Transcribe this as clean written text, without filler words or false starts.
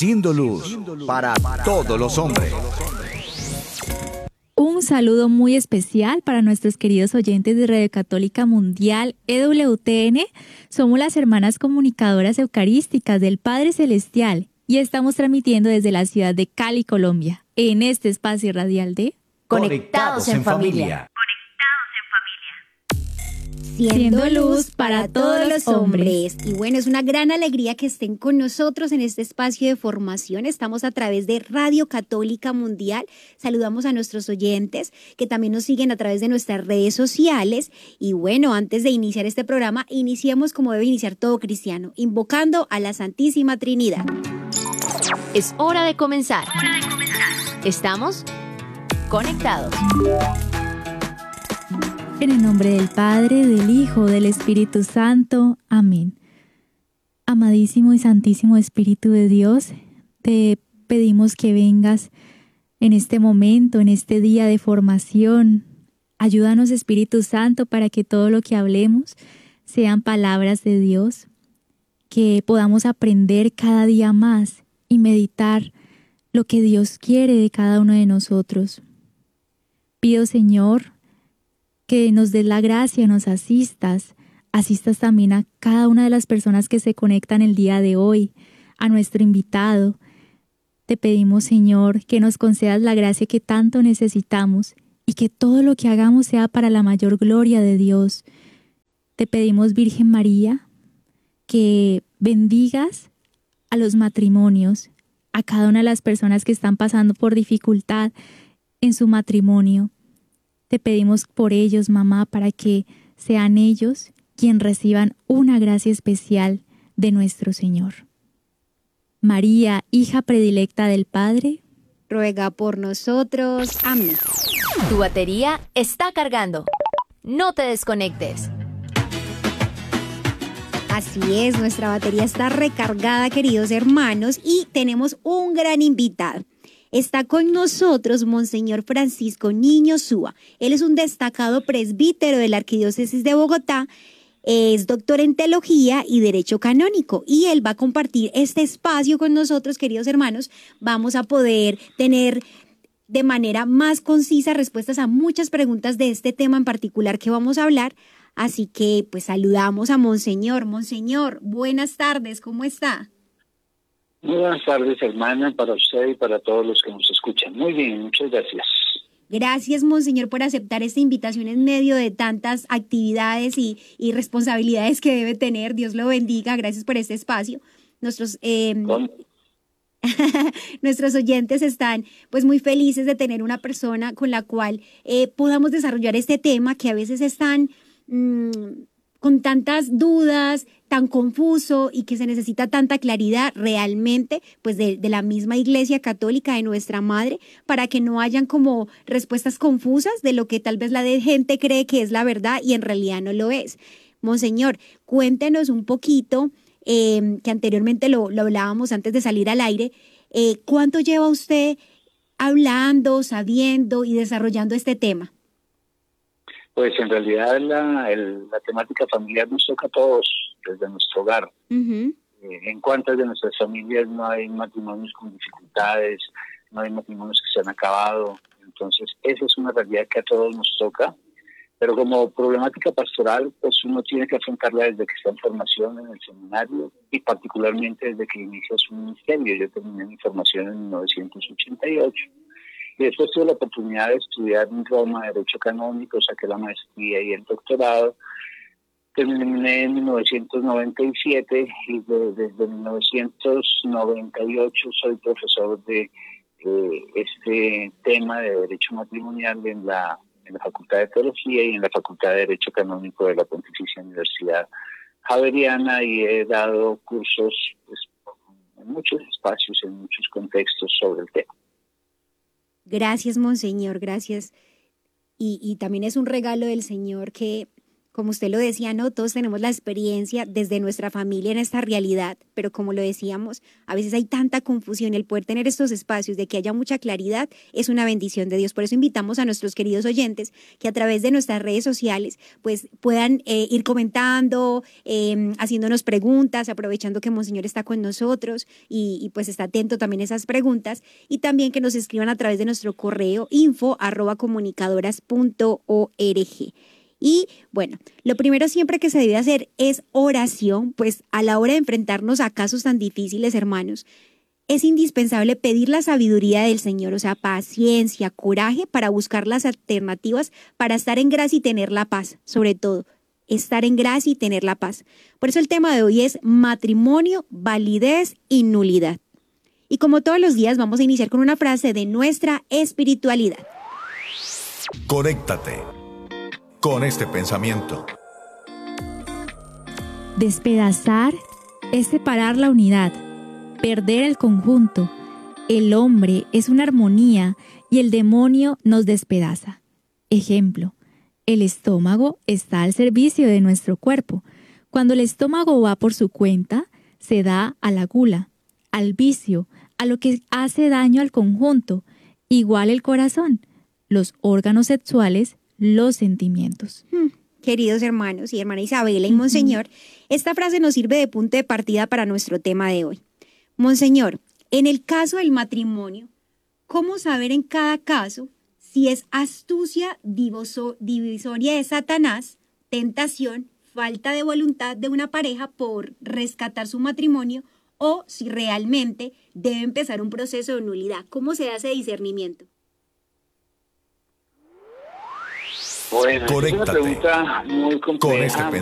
Siendo luz para todos los hombres. Un saludo muy especial para nuestros queridos oyentes de Radio Católica Mundial EWTN. Somos las hermanas comunicadoras eucarísticas del Padre Celestial y estamos transmitiendo desde la ciudad de Cali, Colombia, en este espacio radial de Conectados en Familia. Siendo luz para todos los hombres. Y bueno, es una gran alegría que estén con nosotros en este espacio de formación. Estamos a través de Radio Católica Mundial. Saludamos a nuestros oyentes que también nos siguen a través de nuestras redes sociales. Y bueno, antes de iniciar este programa, iniciemos como debe iniciar todo cristiano, invocando a la Santísima Trinidad. Es hora de comenzar. Estamos conectados. En el nombre del Padre, del Hijo, del Espíritu Santo. Amén. Amadísimo y santísimo Espíritu de Dios, te pedimos que vengas en este momento, en este día de formación. Ayúdanos, Espíritu Santo, para que todo lo que hablemos sean palabras de Dios, que podamos aprender cada día más y meditar lo que Dios quiere de cada uno de nosotros. Pido, Señor, que nos des la gracia, nos asistas también a cada una de las personas que se conectan el día de hoy, a nuestro invitado. Te pedimos, Señor, que nos concedas la gracia que tanto necesitamos y que todo lo que hagamos sea para la mayor gloria de Dios. Te pedimos, Virgen María, que bendigas a los matrimonios, a cada una de las personas que están pasando por dificultad en su matrimonio. Te pedimos por ellos, mamá, para que sean ellos quienes reciban una gracia especial de nuestro Señor. María, hija predilecta del Padre, Ruega por nosotros. Amén. Tu batería está cargando. No te desconectes. Así es, nuestra batería está recargada, queridos hermanos, y tenemos un gran invitado. Está con nosotros Monseñor Francisco Niño Súa. Él es un destacado presbítero de la Arquidiócesis de Bogotá, es doctor en Teología y Derecho Canónico, y él va a compartir este espacio con nosotros, queridos hermanos. Vamos a poder tener de manera más concisa respuestas a muchas preguntas de este tema en particular que vamos a hablar. Así que, pues, saludamos a Monseñor. Monseñor, buenas tardes, ¿cómo está? Muy buenas tardes, hermana, para usted y para todos los que nos escuchan. Muy bien, muchas gracias. Gracias, Monseñor, por aceptar esta invitación en medio de tantas actividades y responsabilidades que debe tener. Dios lo bendiga. Gracias por este espacio. Nuestros oyentes están pues muy felices de tener una persona con la cual podamos desarrollar este tema que a veces están con tantas dudas, tan confuso y que se necesita tanta claridad realmente pues de la misma Iglesia Católica, de nuestra Madre, para que no hayan como respuestas confusas de lo que tal vez la gente cree que es la verdad y en realidad no lo es. Monseñor, cuéntenos un poquito, que anteriormente lo hablábamos antes de salir al aire, ¿cuánto lleva usted hablando, sabiendo y desarrollando este tema? Pues en realidad la temática familiar nos toca a todos desde nuestro hogar. Uh-huh. En cuántas de nuestras familias no hay matrimonios con dificultades, no hay matrimonios que se han acabado. Entonces esa es una realidad que a todos nos toca, pero como problemática pastoral pues uno tiene que afrontarla desde que está en formación en el seminario y particularmente desde que inicia su ministerio. Yo terminé mi formación en 1988. Y después tuve la oportunidad de estudiar en Roma Derecho Canónico, saqué la maestría y el doctorado. Terminé en 1997 y desde 1998 soy profesor de este tema de Derecho Matrimonial en la Facultad de Teología y en la Facultad de Derecho Canónico de la Pontificia Universidad Javeriana, y he dado cursos pues, en muchos espacios, en muchos contextos sobre el tema. Gracias, Monseñor, gracias. Y también es un regalo del Señor que como usted lo decía, ¿no? Todos tenemos la experiencia desde nuestra familia en esta realidad, pero como lo decíamos, a veces hay tanta confusión. El poder tener estos espacios de que haya mucha claridad es una bendición de Dios. Por eso invitamos a nuestros queridos oyentes que a través de nuestras redes sociales pues puedan ir comentando, haciéndonos preguntas, aprovechando que Monseñor está con nosotros y pues está atento también a esas preguntas, y también que nos escriban a través de nuestro correo info@comunicadoras.org. Y bueno, lo primero siempre que se debe hacer es oración, pues a la hora de enfrentarnos a casos tan difíciles, hermanos, es indispensable pedir la sabiduría del Señor, o sea, paciencia, coraje para buscar las alternativas para estar en gracia y tener la paz, sobre todo, estar en gracia y tener la paz. Por eso el tema de hoy es matrimonio, validez y nulidad. Y como todos los días vamos a iniciar con una frase de nuestra espiritualidad. Conéctate con este pensamiento. Despedazar es separar la unidad, perder el conjunto. El hombre es una armonía y el demonio nos despedaza. Ejemplo, el estómago está al servicio de nuestro cuerpo. Cuando el estómago va por su cuenta, se da a la gula, al vicio, a lo que hace daño al conjunto. Igual el corazón, los órganos sexuales, los sentimientos. Queridos hermanos y hermana Isabela y Monseñor, esta frase nos sirve de punto de partida para nuestro tema de hoy. Monseñor, en el caso del matrimonio, ¿cómo saber en cada caso si es astucia divisoria de Satanás, tentación, falta de voluntad de una pareja por rescatar su matrimonio, o si realmente debe empezar un proceso de nulidad? ¿Cómo se hace discernimiento? Bueno, es una Conéctate pregunta muy con compleja. este